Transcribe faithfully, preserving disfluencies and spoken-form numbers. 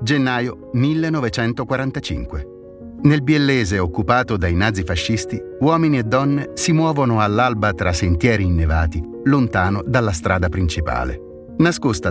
Gennaio millenovecentoquarantacinque. Nel biellese occupato dai nazifascisti, uomini e donne si muovono all'alba tra sentieri innevati, lontano dalla strada principale. Nascosta